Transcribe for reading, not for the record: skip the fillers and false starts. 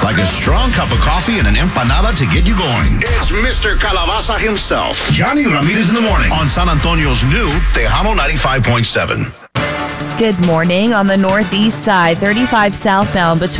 like a strong cup of coffee and an empanada to get you going. It's Mr. Calabaza himself, Johnny Ramirez in the morning on San Antonio's new Tejano 95.7. Good morning. On the northeast side, 35 southbound between